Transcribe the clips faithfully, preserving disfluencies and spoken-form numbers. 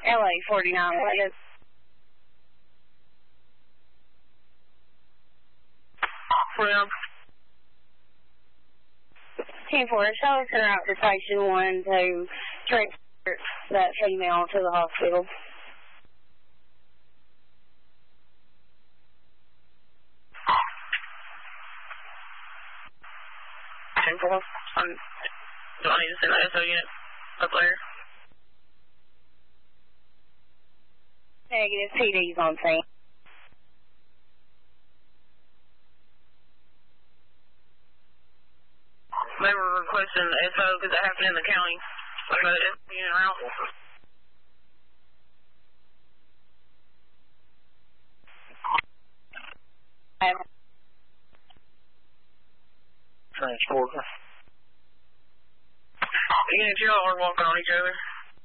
L A forty-nine. Well, ten four, shall we send her out to station one to transfer that female to the hospital? ten four, um, do I need to send that S O unit up there? Negative, P D's on scene. They were requesting the S O because it happened in the county. Like the S O unit around. Transporter. Unit, you all are walking on each other.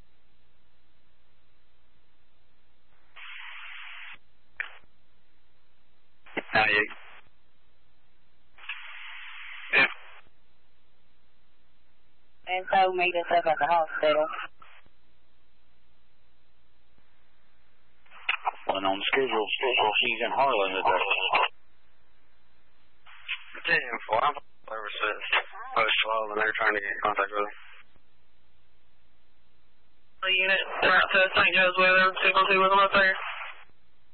ninety-eight. Yeah. And so meet us up at the hospital. One on schedule. Schedule. She's in Harlan today. ten four, I'm services. Post twelve, and they're trying to get in contact with her. The unit, they're out to Saint Joe's Weather, signal two with them up there.